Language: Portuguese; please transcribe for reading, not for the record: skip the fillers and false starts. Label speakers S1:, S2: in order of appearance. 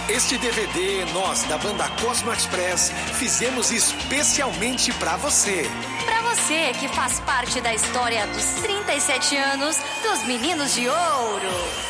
S1: Este DVD nós da banda Cosmo Express fizemos especialmente pra você.
S2: Pra você que faz parte da história dos 37 anos dos Meninos de Ouro.